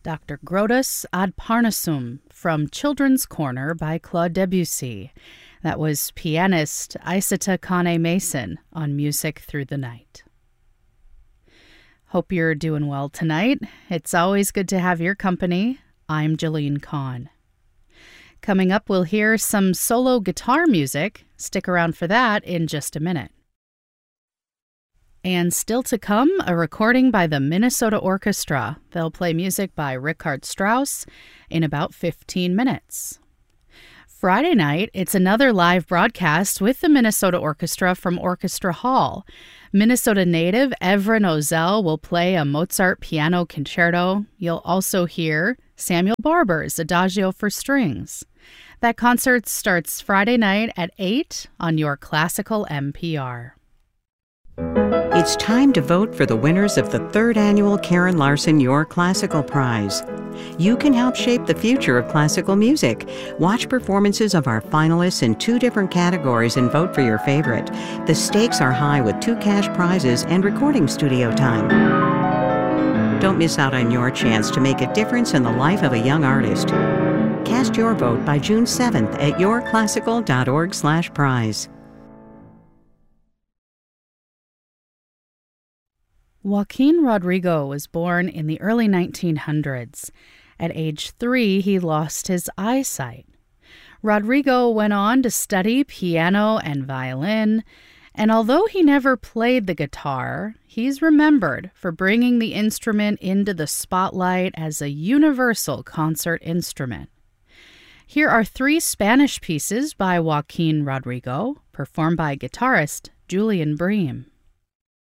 Dr. Grotus ad Parnassum from Children's Corner by Claude Debussy. That was pianist Isata Kane Mason on Music Through the Night. Hope you're doing well tonight. It's always good to have your company. I'm Jolene Kahn. Coming up, we'll hear some solo guitar music. Stick around for that in just a minute. And still to come, a recording by the Minnesota Orchestra. They'll play music by Richard Strauss in about 15 minutes. Friday night, it's another live broadcast with the Minnesota Orchestra from Orchestra Hall. Minnesota native Evren Ozel will play a Mozart piano concerto. You'll also hear Samuel Barber's Adagio for Strings. That concert starts Friday night at 8 on your classical NPR. It's time to vote for the winners of the 3rd annual Karen Larson Your Classical Prize. You can help shape the future of classical music. Watch performances of our finalists in 2 different categories and vote for your favorite. The stakes are high with 2 cash prizes and recording studio time. Don't miss out on your chance to make a difference in the life of a young artist. Cast your vote by June 7th at yourclassical.org/prize. Joaquin Rodrigo was born in the early 1900s. At age 3, he lost his eyesight. Rodrigo went on to study piano and violin, and although he never played the guitar, he's remembered for bringing the instrument into the spotlight as a universal concert instrument. Here are 3 Spanish pieces by Joaquin Rodrigo, performed by guitarist Julian Bream.